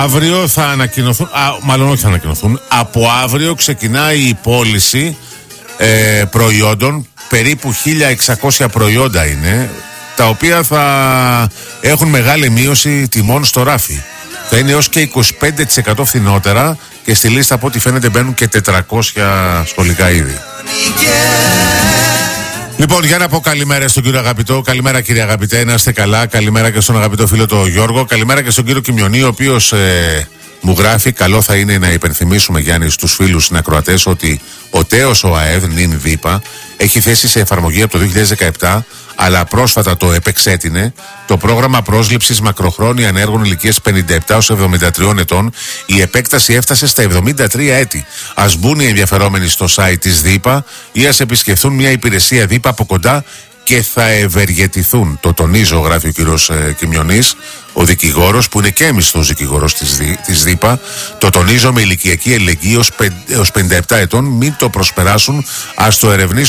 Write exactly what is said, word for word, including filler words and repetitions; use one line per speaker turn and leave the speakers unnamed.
Αύριο θα ανακοινωθούν, α, μάλλον όχι θα ανακοινωθούν, από αύριο ξεκινάει η πώληση ε, προϊόντων, περίπου χίλια εξακόσια προϊόντα είναι, τα οποία θα έχουν μεγάλη μείωση τιμών στο ράφι. Θα είναι έως και είκοσι πέντε τοις εκατό φθηνότερα και στη λίστα από ό,τι φαίνεται μπαίνουν και τετρακόσια σχολικά είδη. Λοιπόν, για να πω καλημέρα στον κύριο Αγαπητό. Καλημέρα κύριε Αγαπητέ, να είστε καλά. Καλημέρα και στον αγαπητό φίλο τον Γιώργο. Καλημέρα και στον κύριο Κιμιονή, ο οποίος ε, μου γράφει: καλό θα είναι να υπενθυμίσουμε, Γιάννη, στους φίλους συνακροατές ότι ο ΤΕΟΣ ο ΑΕΔ, νυν ΔΥΠΑ, έχει θέσει σε εφαρμογή από το δύο χιλιάδες δεκαεπτά, αλλά πρόσφατα το επεξέτεινε, το πρόγραμμα πρόσληψης μακροχρόνια ανέργων ηλικίας πενήντα επτά έως εβδομήντα τρία ετών. Η επέκταση έφτασε στα εβδομήντα τρία έτη. Ας μπουν οι ενδιαφερόμενοι στο site της ΔΥΠΑ ή ας επισκεφθούν μια υπηρεσία ΔΥΠΑ από κοντά και θα ευεργετηθούν. Το τονίζω, γράφει ο κύριος ε, Κιμιονής, ο δικηγόρος, που είναι και μισθός δικηγόρος της, Δη, της ΔΥΠΑ. Το τονίζω, με ηλικιακή ελεγγύη έως πενήντα επτά ετών. Μην το προσπεράσουν, ας το ερευνήσουν